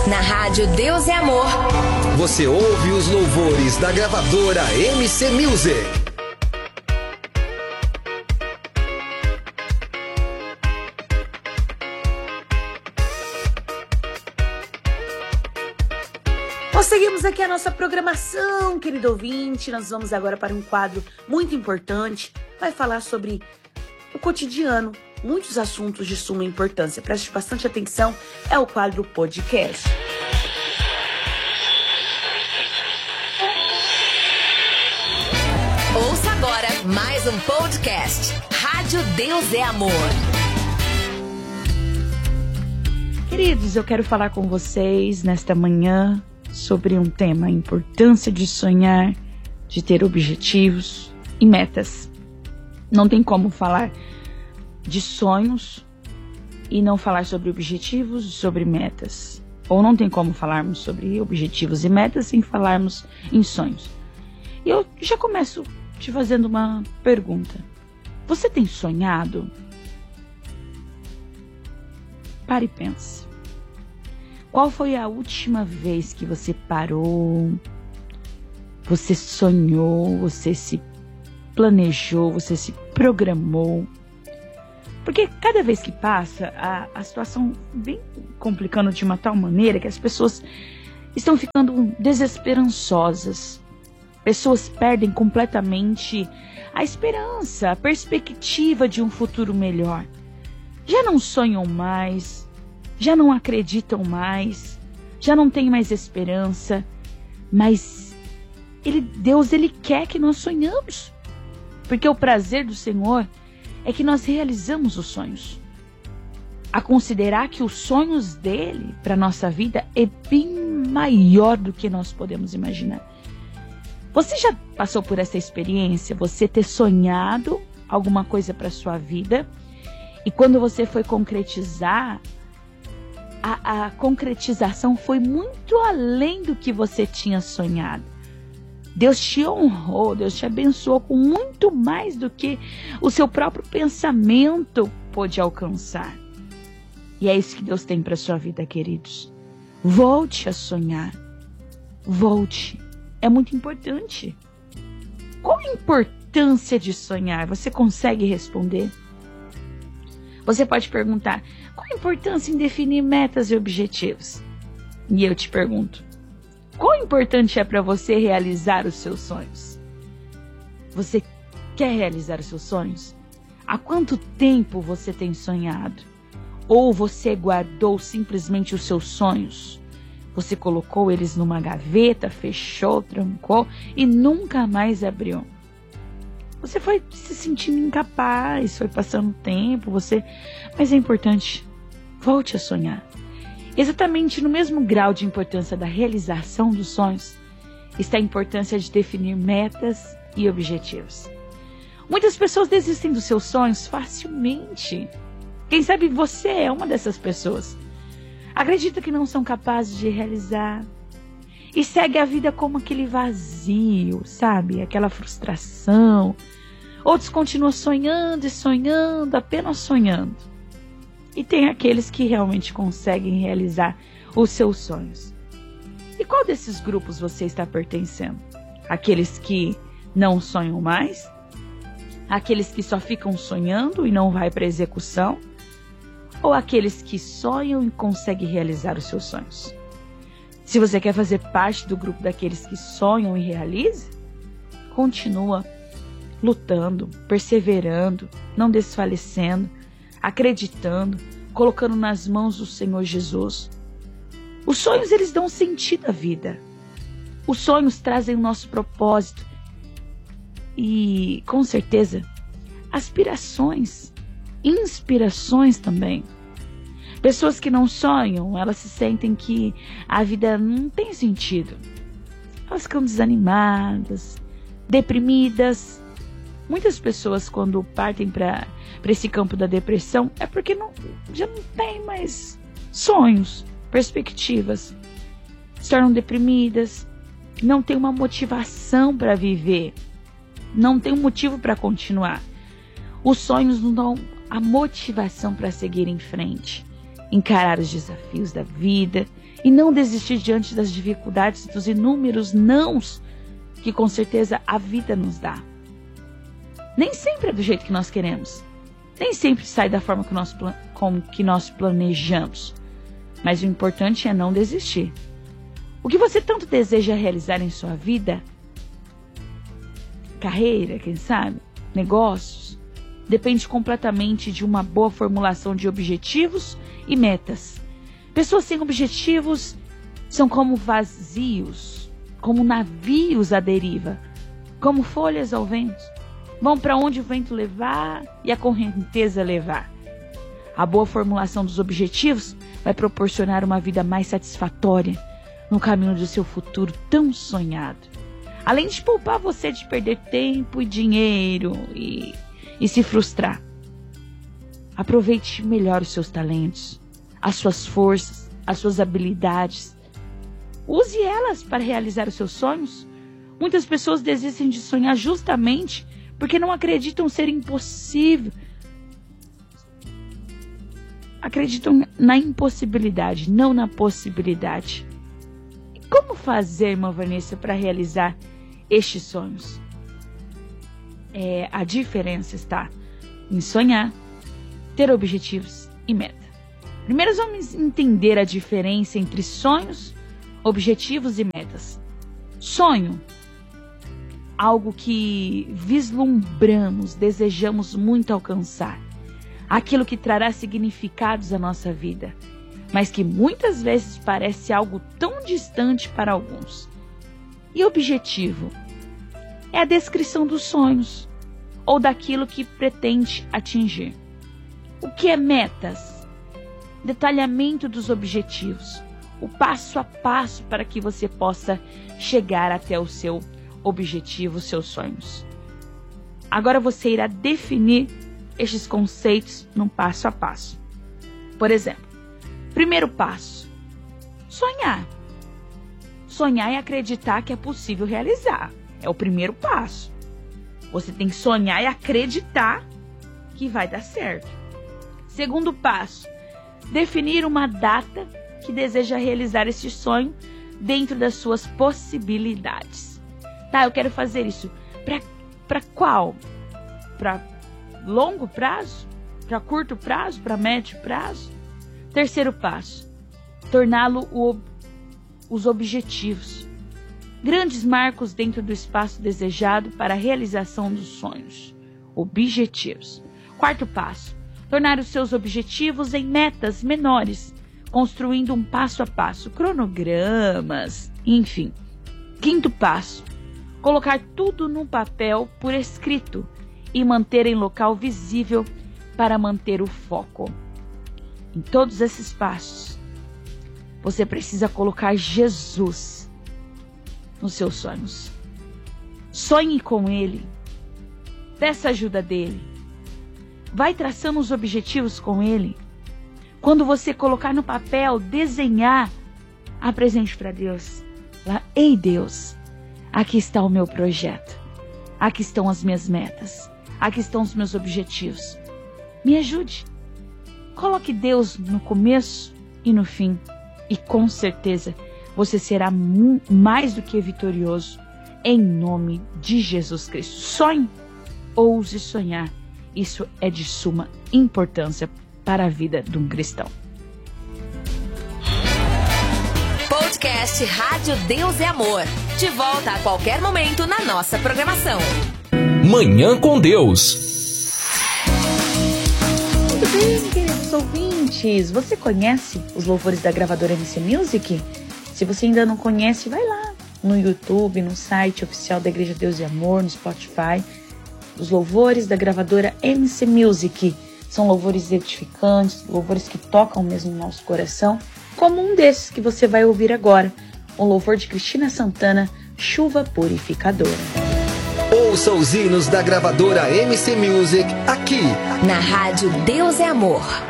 Na rádio Deus é Amor. Você ouve os louvores da gravadora MC Music. Seguimos aqui a nossa programação, querido ouvinte. Nós vamos agora para um quadro muito importante. Vai falar sobre o cotidiano, muitos assuntos de suma importância. Preste bastante atenção, é o quadro podcast. Ouça agora mais um podcast. Rádio Deus é Amor. Queridos, eu quero falar com vocês nesta manhã sobre um tema: a importância de sonhar, de ter objetivos e metas. Não tem como falar de sonhos e não falar sobre objetivos e sobre metas. Ou não tem como falarmos sobre objetivos e metas sem falarmos em sonhos. E eu já começo te fazendo uma pergunta. Você tem sonhado? Pare e pense. Qual foi a última vez que você parou, você sonhou, você se planejou, você se programou? Porque cada vez que passa, a situação vem complicando de uma tal maneira que as pessoas estão ficando desesperançosas. Pessoas perdem completamente a esperança, a perspectiva de um futuro melhor. Já não sonham mais, já não acreditam mais, já não têm mais esperança, mas Deus quer que nós sonhamos, porque o prazer do Senhor é que nós realizamos os sonhos. A considerar que os sonhos dele para a nossa vida é bem maior do que nós podemos imaginar. Você já passou por essa experiência, você ter sonhado alguma coisa para a sua vida e quando você foi concretizar, a concretização foi muito além do que você tinha sonhado. Deus te honrou, Deus te abençoou com muito mais do que o seu próprio pensamento pôde alcançar. E é isso que Deus tem para a sua vida, queridos. Volte a sonhar. Volte. É muito importante. Qual a importância de sonhar? Você consegue responder? Você pode perguntar: qual a importância em definir metas e objetivos? E eu te pergunto: quão importante é para você realizar os seus sonhos? Você quer realizar os seus sonhos? Há quanto tempo você tem sonhado? Ou você guardou simplesmente os seus sonhos? Você colocou eles numa gaveta, fechou, trancou e nunca mais abriu. Você foi se sentindo incapaz, foi passando tempo, mas é importante, volte a sonhar. Exatamente no mesmo grau de importância da realização dos sonhos está a importância de definir metas e objetivos. Muitas pessoas desistem dos seus sonhos facilmente. Quem sabe você é uma dessas pessoas. Acredita que não são capazes de realizar e segue a vida como aquele vazio, sabe? Aquela frustração. Outros continuam sonhando e sonhando, apenas sonhando. E tem aqueles que realmente conseguem realizar os seus sonhos. E qual desses grupos você está pertencendo? Aqueles que não sonham mais? Aqueles que só ficam sonhando e não vai para a execução? Ou aqueles que sonham e conseguem realizar os seus sonhos? Se você quer fazer parte do grupo daqueles que sonham e realizam, continua lutando, perseverando, não desfalecendo, acreditando, colocando nas mãos do Senhor Jesus. Os sonhos, eles dão sentido à vida. Os sonhos trazem o nosso propósito e, com certeza, aspirações, inspirações também. Pessoas que não sonham, elas se sentem que a vida não tem sentido. Elas ficam desanimadas, deprimidas. Muitas pessoas, quando partem para esse campo da depressão, é porque já não tem mais sonhos, perspectivas. Se tornam deprimidas, não tem uma motivação para viver, não tem um motivo para continuar. Os sonhos não dão a motivação para seguir em frente. encarar os desafios da vida e não desistir diante das dificuldades, dos inúmeros nãos que com certeza a vida nos dá. Nem sempre é do jeito que nós queremos. Nem sempre sai da forma que nós planejamos. Mas o importante é não desistir. O que você tanto deseja realizar em sua vida, carreira, quem sabe, negócios, depende completamente de uma boa formulação de objetivos e metas. Pessoas sem objetivos são como vazios, como navios à deriva, como folhas ao vento. Vão para onde o vento levar e a correnteza levar. A boa formulação dos objetivos vai proporcionar uma vida mais satisfatória no caminho do seu futuro tão sonhado. Além de poupar você de perder tempo e dinheiro e se frustrar. Aproveite melhor os seus talentos, as suas forças, as suas habilidades. Use elas para realizar os seus sonhos. Muitas pessoas desistem de sonhar justamente porque não acreditam ser impossível. Acreditam na impossibilidade, não na possibilidade. E como fazer, irmã Vanessa, para realizar estes sonhos? A diferença está em sonhar, ter objetivos e meta. Primeiro vamos entender a diferença entre sonhos, objetivos e metas. Sonho, algo que vislumbramos, desejamos muito alcançar. Aquilo que trará significados à nossa vida, mas que muitas vezes parece algo tão distante para alguns. E objetivo é a descrição dos sonhos ou daquilo que pretende atingir. O que é metas? Detalhamento dos objetivos, o passo a passo para que você possa chegar até o seu objetivo, os seus sonhos. Agora você irá definir estes conceitos num passo a passo. Por exemplo, primeiro passo, sonhar. Sonhar é acreditar que é possível realizar. É o primeiro passo. Você tem que sonhar e acreditar que vai dar certo. Segundo passo, definir uma data que deseja realizar esse sonho dentro das suas possibilidades. Tá, eu quero fazer isso. Para qual? Para longo prazo? Para curto prazo? Para médio prazo? Terceiro passo, torná-lo os objetivos. Grandes marcos dentro do espaço desejado para a realização dos sonhos. Objetivos. Quarto passo, tornar os seus objetivos em metas menores, construindo um passo a passo, cronogramas, enfim. Quinto passo, colocar tudo num papel por escrito e manter em local visível para manter o foco. Em todos esses passos, você precisa colocar Jesus nos seus sonhos. Sonhe com Ele. Peça ajuda dEle. Vai traçando os objetivos com Ele. Quando você colocar no papel, desenhar, apresente para Deus. Ei Deus, aqui está o meu projeto. Aqui estão as minhas metas. Aqui estão os meus objetivos. Me ajude. Coloque Deus no começo e no fim. E com certeza você será mais do que vitorioso em nome de Jesus Cristo. Sonhe, ouse sonhar. Isso é de suma importância para a vida de um cristão. Podcast Rádio Deus é Amor. De volta a qualquer momento na nossa programação. Manhã com Deus. Muito bem, queridos ouvintes. Você conhece os louvores da gravadora MC Music? Se você ainda não conhece, vai lá no YouTube, no site oficial da Igreja Deus e Amor, no Spotify. Os louvores da gravadora MC Music são louvores edificantes, louvores que tocam mesmo no nosso coração, como um desses que você vai ouvir agora, um louvor de Cristina Santana, Chuva Purificadora. Ouça os hinos da gravadora MC Music aqui na Rádio Deus é Amor.